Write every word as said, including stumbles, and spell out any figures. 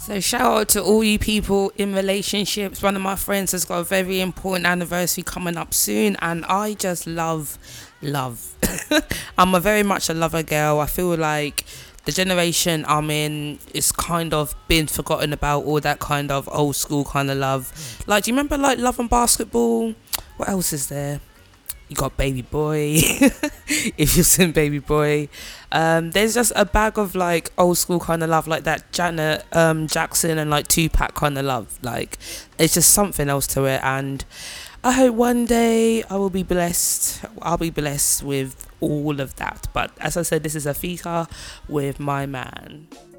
So shout out to all you people in relationships. One of my friends has got a very important anniversary coming up soon, and I just love love. I'm a very much a lover girl. I feel like the generation I'm in is kind of been forgotten about, all that kind of old school kind of love. Like, do you remember like Love and Basketball? What else is there? You got Baby Boy. If you've seen Baby Boy, um, there's just a bag of like old school kind of love, like that Janet um, Jackson and like Tupac kind of love. Like, it's just something else to it, and I hope one day I will be blessed. I'll be blessed with all of that. But as I said, this is Afika with My Man.